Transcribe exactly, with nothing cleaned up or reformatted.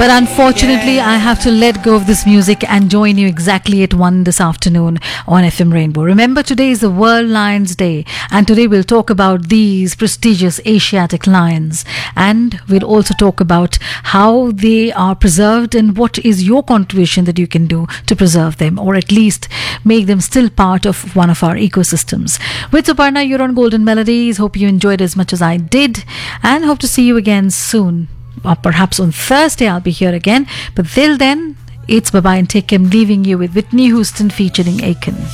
But unfortunately, I have to let go of this music and join you exactly at one this afternoon on F M Rainbow. Remember, today is the World Lions Day, and today we'll talk about these prestigious Asiatic lions, and we'll also talk about how they are preserved and what is your contribution that you can do to preserve them, or at least make them still part of one of our ecosystems. With Suparna, you're on Golden Melodies. Hope you enjoyed as much as I did, and hope to see you again soon. Or perhaps on Thursday I'll be here again. But till then, it's bye-bye and take care. I'm leaving you with Whitney Houston featuring Aiken.